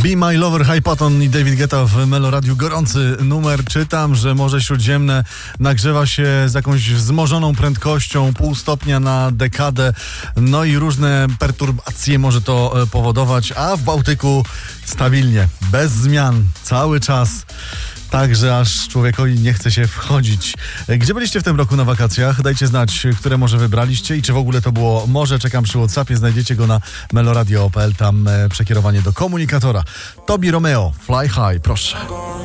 Be My Lover, Hypaton i David Guetta w Meloradiu. Gorący numer. Czytam, że Morze Śródziemne nagrzewa się z jakąś wzmożoną prędkością, 0,5 stopnia na dekadę. No i różne perturbacje może to powodować, a w Bałtyku stabilnie, bez zmian, cały czas. Także aż człowiekowi nie chce się wchodzić. Gdzie byliście w tym roku na wakacjach? Dajcie znać, które morze wybraliście i czy w ogóle to było morze. Czekam przy WhatsAppie, znajdziecie go na meloradio.pl, tam przekierowanie do komunikatora. Tobi Romeo, Fly High, proszę.